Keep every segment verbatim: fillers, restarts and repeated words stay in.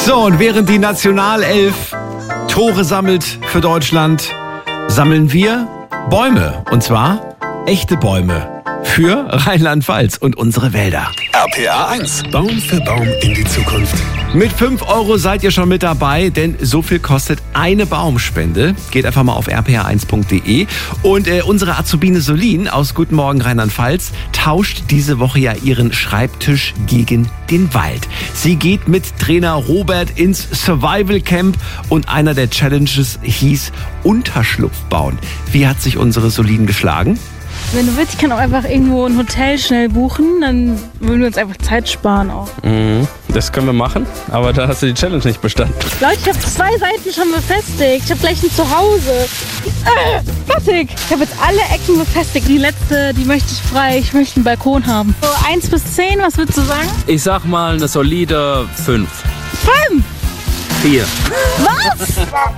So, und während die Nationalelf Tore sammelt für Deutschland, sammeln wir Bäume. Und zwar echte Bäume für Rheinland-Pfalz und unsere Wälder. R P R eins. Baum für Baum in die Zukunft. Mit fünf Euro seid ihr schon mit dabei, denn so viel kostet eine Baumspende. Geht einfach mal auf r p r eins punkt d e. Und äh, unsere Azubine Solin aus Guten Morgen Rheinland-Pfalz tauscht diese Woche ja ihren Schreibtisch gegen den Wald. Sie geht mit Trainer Robert ins Survival Camp und einer der Challenges hieß Unterschlupf bauen. Wie hat sich unsere Solin geschlagen? Wenn du willst, ich kann auch einfach irgendwo ein Hotel schnell buchen, dann würden wir uns einfach Zeit sparen auch. Mhm, das können wir machen, aber da hast du die Challenge nicht bestanden. Leute, ich habe zwei Seiten schon befestigt. Ich habe gleich ein Zuhause. Äh, fertig. Ich habe jetzt alle Ecken befestigt. Die letzte, die möchte ich frei. Ich möchte einen Balkon haben. So, eins bis zehn, was würdest du sagen? Ich sag mal eine solide fünf. Fünf! Vier. Was?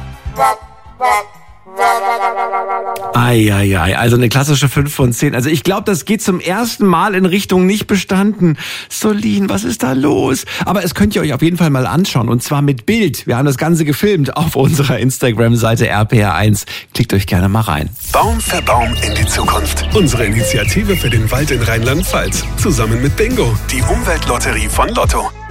Eieiei, also eine klassische fünf von zehn. Also ich glaube, das geht zum ersten Mal in Richtung nicht bestanden. Solin, was ist da los? Aber es könnt ihr euch auf jeden Fall mal anschauen und zwar mit Bild. Wir haben das Ganze gefilmt auf unserer Instagram-Seite R P R eins. Klickt euch gerne mal rein. Baum für Baum in die Zukunft. Unsere Initiative für den Wald in Rheinland-Pfalz. Zusammen mit Bingo, die Umweltlotterie von Lotto.